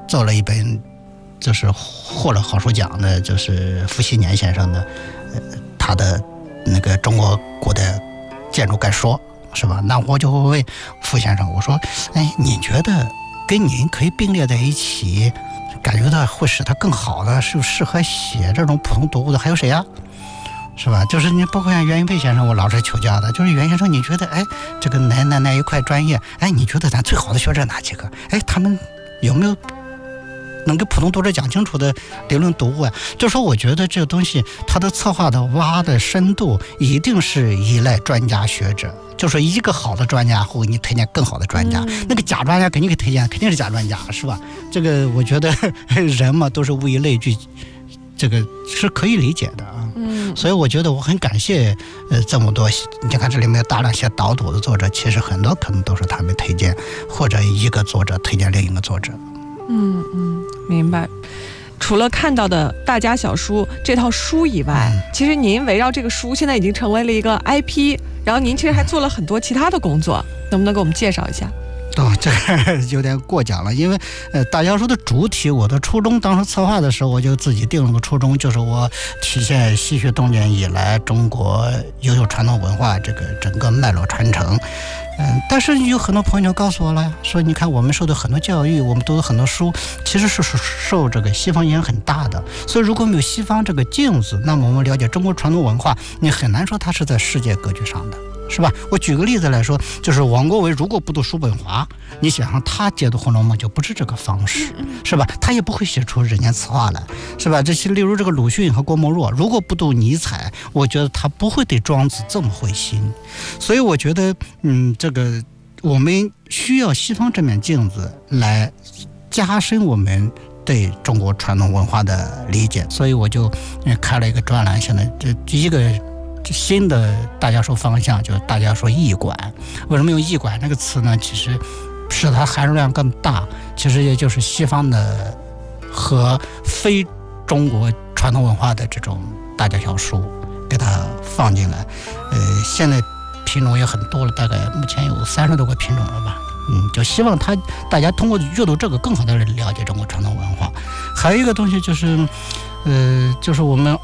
做了一本就是获了好书奖的，就是傅熹年先生的他的那个中国古代建筑概说，是吧？那我就会问傅先生，我说你觉得跟您可以并列在一起，感觉到会使它更好的，是适合写这种普通读物的还有谁啊？是吧？就是你包括像袁云佩先生，我老是求教的，就是袁先生，你觉得这个哪一块专业，你觉得咱最好的学者哪几个？他们有没有能给普通读者讲清楚的理论读物啊？就说我觉得这个东西它的策划的挖的深度一定是依赖专家学者，就说一个好的专家会给你推荐更好的专家，那个假专家给你推荐肯定是假专家，是吧？这个我觉得人嘛都是物以类聚，这个是可以理解的啊。所以我觉得我很感谢这么多，你看这里面有大量写导读的作者，其实很多可能都是他们推荐，或者一个作者推荐另一个作者。 明白。除了看到的大家小书这套书以外，其实您围绕这个书现在已经成为了一个 IP， 然后您其实还做了很多其他的工作，能不能给我们介绍一下？ 这个有点过奖了，因为大家说的主体，我的初衷当时策划的时候，我就自己定了个初衷，就是我体现西学东渐以来中国优秀传统文化这个整个脉络传承。但是有很多朋友就告诉我了呀，说你看我们受的很多教育，我们读的很多书，其实是受这个西方影响很大的。所以如果没有西方这个镜子，那么我们了解中国传统文化，你很难说它是在世界格局上的，是吧？我举个例子来说，就是王国维如果不读叔本华，你想想他解读《红楼梦》就不是这个方式，是吧？他也不会写出人间词话来，是吧？这些例如这个鲁迅和郭沫若，如果不读尼采，我觉得他不会对庄子这么会心。所以我觉得这个我们需要西方这面镜子来加深我们对中国传统文化的理解。所以我就开了一个专栏，现在这一个新的大家说方向，就是大家说艺馆。为什么用艺馆这个词呢？其实使它含入量更大，其实也就是西方的和非中国传统文化的这种大家小书给它放进来。现在品种也很多了，大概目前有30多个品种了吧。就希望大家通过阅读这个更好的了解中国传统文化。还有一个东西就是我们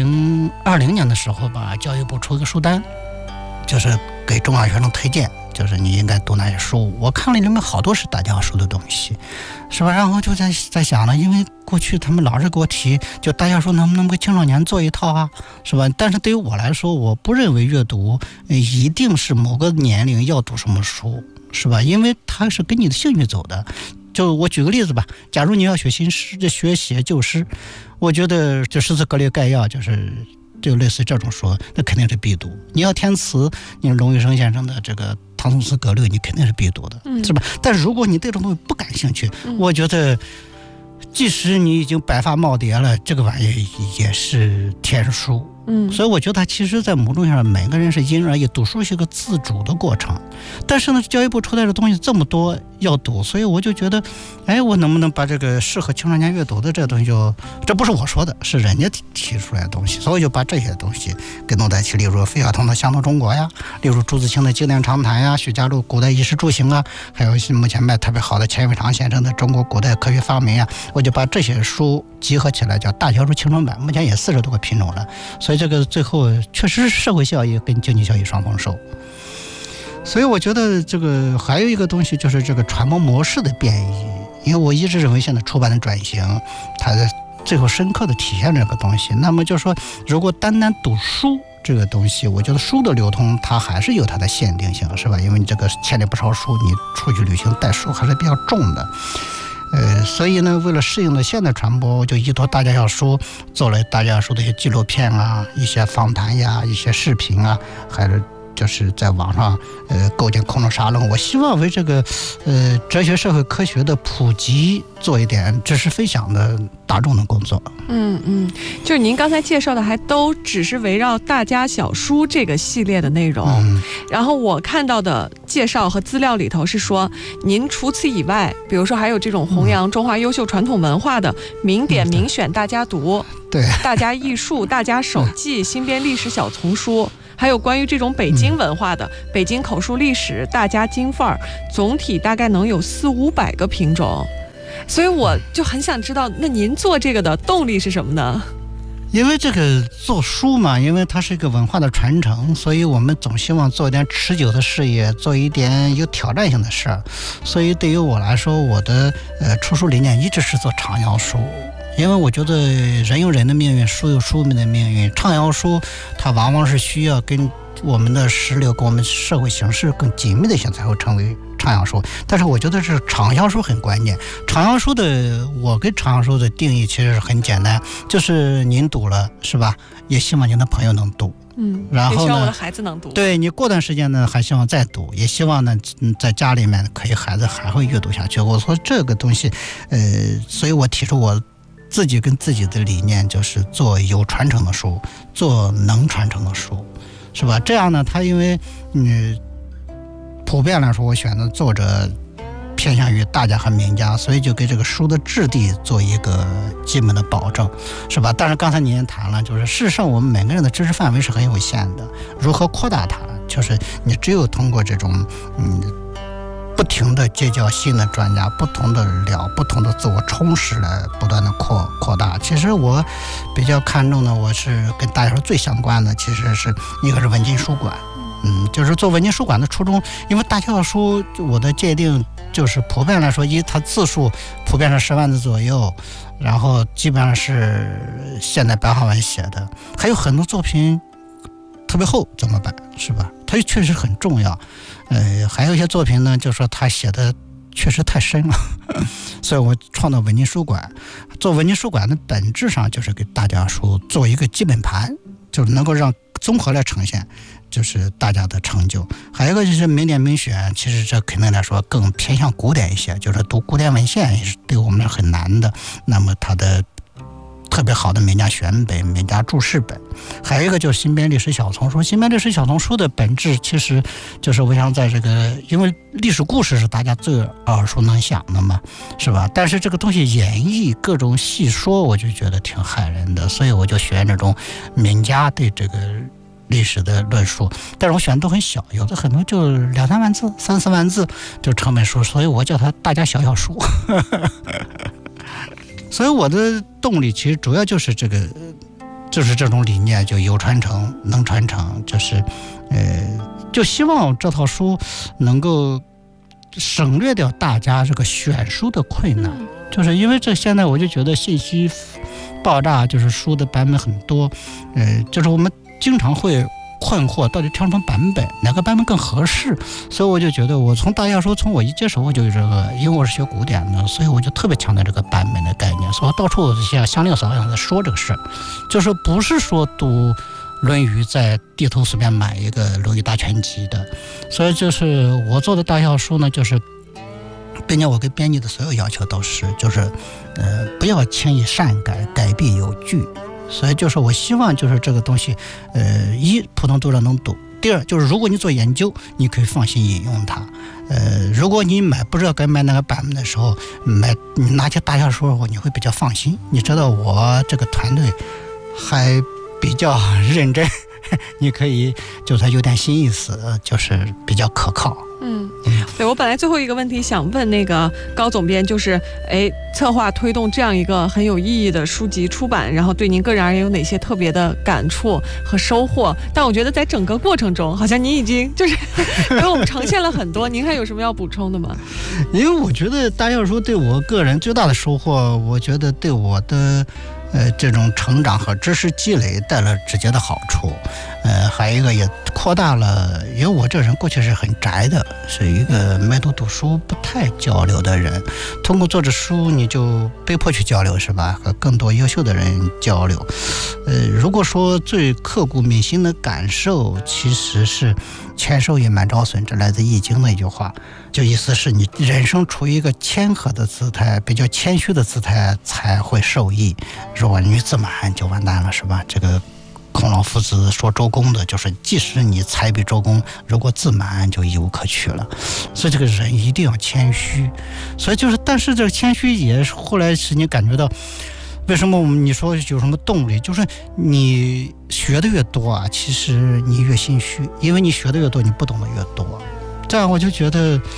2020年的时候吧，教育部出一个书单，就是给中小学生推荐，就是你应该读哪些书。我看了里面好多是大家说的东西，是吧？然后就在想了，因为过去他们老是给我提，就大家说能不能给青少年做一套啊，是吧？但是对于我来说，我不认为阅读一定是某个年龄要读什么书，是吧？因为它是跟你的兴趣走的。就我举个例子吧，假如你要学新诗，学写旧诗，我觉得这诗词歌列概要就类似这种书，那肯定是必读。你要填词，你龙玉生先生的这个唐宋词格律，你肯定是必读的，是吧？但如果你对这种东西不感兴趣，我觉得即使你已经白发耄耋了，这个玩意也是天书。所以我觉得其实在某种上每个人是因人而异，读书是一个自主的过程。但是呢，教育部出来的东西这么多要读，所以我就觉得我能不能把这个适合青少年阅读的这个东西这不是我说的，是人家提出来的东西，所以我就把这些东西给弄在一起。例如费孝通的《乡土中国》呀，例如朱自清的《经典长谈》呀，许家路古代衣食住行啊，还有目前卖特别好的钱伟长先生的《中国古代科学发明》啊，我就把这些书集合起来叫大小书青春版，目前也40多个品种了。所以这个最后确实是社会效益跟经济效益双丰收。所以我觉得这个还有一个东西就是这个传播模式的变异，因为我一直认为现在出版的转型，它最后深刻的体现这个东西。那么就是说，如果单单读书这个东西，我觉得书的流通它还是有它的限定性，是吧？因为你这个千里不抄书，你出去旅行带书还是比较重的。所以呢，为了适应的现代传播，我就依托大家小书做了大家小书的一些纪录片啊，一些访谈呀，一些视频啊，还是就是在网上构建空中沙龙。我希望为这个哲学社会科学的普及做一点知识分享的大众的工作。 就是您刚才介绍的还都只是围绕大家小书这个系列的内容。然后我看到的介绍和资料里头是说，您除此以外，比如说还有这种弘扬中华优秀传统文化的名典名选大家读， 对， 大家艺术、大家手记、新编历史小丛书，还有关于这种北京文化的北京口述历史、大家京范儿，总体大概能有400-500个品种。 所以我就很想知道，那您做这个的动力是什么呢？ 因为这个做书嘛，因为它是一个文化的传承，所以我们总希望做一点持久的事业，做一点有挑战性的事儿。所以对于我来说，我的出书理念一直是做畅销书。因为我觉得人有人的命运，书有书的命运。畅销书它往往是需要跟我们的时流、跟我们社会形势更紧密的性才会成为畅销书。但是我觉得是畅销书很关键。畅销书的我跟畅销书的定义其实是很简单，就是您读了是吧？也希望您的朋友能读。然后呢， 也希望我的孩子能读。 对，你过段时间呢，还希望再读，也希望呢，在家里面可以孩子还会阅读下去。我说这个东西，所以我提出我自己跟自己的理念，就是做有传承的书，做能传承的书，是吧？这样呢，它因为普遍来说，我选的作者偏向于大家和名家，所以就给这个书的质地做一个基本的保证，是吧？但是刚才您也谈了，就是事实上我们每个人的知识范围是很有限的，如何扩大它，就是你只有通过这种不停的结交新的专家，不同的聊，不同的自我充实来不断的扩大。其实我比较看重的，我是跟大家说最相关的，其实是一个是文津书馆。就是做文津书馆的初衷，因为大教书我的界定就是普遍来说，它字数普遍是10万字左右，然后基本上是现代白话文写的，还有很多作品特别厚怎么办，是吧？它确实很重要。还有一些作品呢，就是说他写的确实太深了，所以我创造文津书馆。做文津书馆的本质上就是给大家书做一个基本盘，就是能够让综合来呈现就是大家的成就。还有一个就是名典名选，其实这肯定来说更偏向古典一些，就是读古典文献也是对我们是很难的。那么它的特别好的名家选本、名家注释本，还有一个就是新编历史小丛书。新编历史小丛书的本质其实就是我想在这个，因为历史故事是大家最耳熟能详的嘛，是吧？但是这个东西演绎各种细说，我就觉得挺害人的，所以我就选这种名家对这个历史的论述，但是我选的都很小，有的很多就2、3万字、3、4万字就成本书，所以我叫它大家小书。所以我的动力其实主要就是这个，就是这种理念，就有传承、能传承，就是就希望这套书能够省略掉大家这个选书的困难，就是因为这现在我就觉得信息爆炸，就是书的版本很多，就是我们经常会困惑到底挑什么版本，哪个版本更合适。所以我就觉得我从大教书从我一接手我就有这个，因为我是学古典的，所以我就特别强调这个版本的概念，所以到处像香令嫂一样在说这个事儿，就是不是说读论语在地头随便买一个论语大全集的。所以就是我做的大教书呢，就是并且我给编辑的所有要求都是就是不要轻易擅改，改必有据。所以就是我希望就是这个东西一普通读者能读，第二就是如果你做研究你可以放心引用它，如果你不知道该买哪个版本的时候，你拿起大教书的时候你会比较放心，你知道我这个团队还比较认真，你可以就它有点新意思，就是比较可靠。 对，我本来最后一个问题想问那个高总编，就是策划推动这样一个很有意义的书籍出版，然后对您个人而言有哪些特别的感触和收获？但我觉得在整个过程中，好像您已经就是给我们呈现了很多，您还有什么要补充的吗？ 因为我觉得大教书对我个人最大的收获，我觉得对我的这种成长和知识积累带来直接的好处，还有一个也扩大了，因为我这人过去是很宅的，是一个埋头读书不太交流的人，通过做这书你就被迫去交流，是吧？和更多优秀的人交流。如果说最刻骨铭心的感受，其实是谦受益满招损，这来自易经的一句话，就意思是你人生处于一个谦和的姿态，比较谦虚的姿态才会受益，如果你自满就完蛋了，是吧？这个孔老夫子说周公的就是，即使你才比周公，如果自满就一无可取了。所以这个人一定要谦虚。所以就是，但是这个谦虚也是后来使你感觉到，为什么你说有什么动力？就是你学的越多啊，其实你越心虚，因为你学的越多，你不懂的越多。这样我就觉得，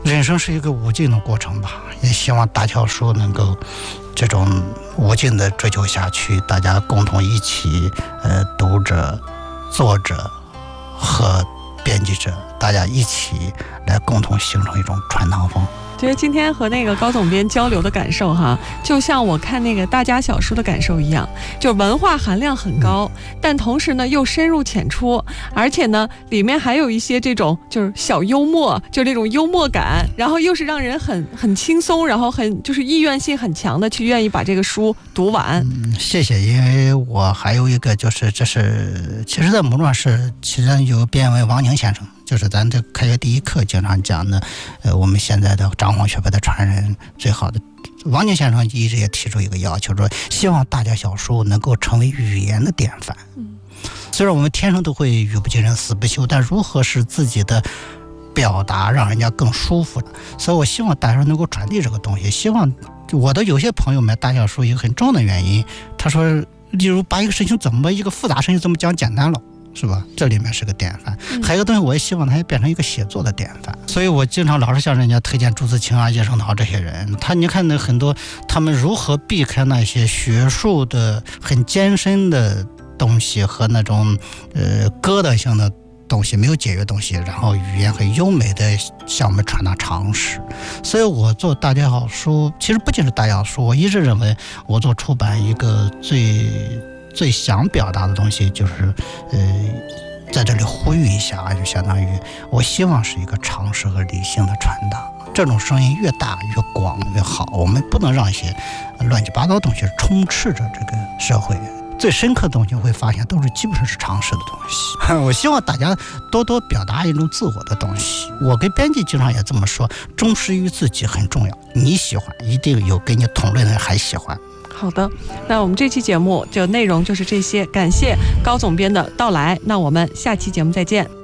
人生是一个无尽的过程吧，也希望大教书能够这种无尽的追求下去，大家共同一起，读者、作者和编辑者，大家一起来共同形成一种传堂风。 觉得今天和那个高总编交流的感受哈，就像我看那个大家小书的感受一样，就是文化含量很高，但同时呢又深入浅出，而且呢里面还有一些这种就是小幽默，就是那种幽默感，然后又是让人很轻松，然后就是意愿性很强的去愿意把这个书读完。 谢谢，因为我还有一个就是其实在某种是其实有编为王宁先生，就是咱这开学第一课经常讲的，我们现在的张黄学派的传人最好的王宁先生一直也提出一个要求，说希望大家小书能够成为语言的典范。虽然我们天生都会语不惊人死不休，但如何使自己的表达让人家更舒服，所以我希望大家能够传递这个东西。希望我的有些朋友买大小书一个很重要的原因，他说例如把一个事情一个复杂事情怎么讲简单了，是吧？这里面是个典范。还有一个东西，我也希望它也变成一个写作的典范。所以我经常老是向人家推荐朱自清啊、叶圣陶这些人。你看那很多他们如何避开那些学术的很艰深的东西和那种疙瘩性的东西，没有解决东西，然后语言很优美的向我们传达常识。所以我做大家好书，其实不仅是大家好书，我一直认为我做出版一个最想表达的东西就是在这里呼吁一下，就相当于我希望是一个常识和理性的传达，这种声音越大越广越好。我们不能让一些乱七八糟的东西充斥着这个社会，最深刻的东西会发现都是基本上是常识的东西。我希望大家多多表达一种自我的东西。我跟编辑经常也这么说，忠实于自己很重要，你喜欢一定有跟你同类的人还喜欢。 好的，那我们这期节目就内容就是这些，感谢高总编的到来，那我们下期节目再见。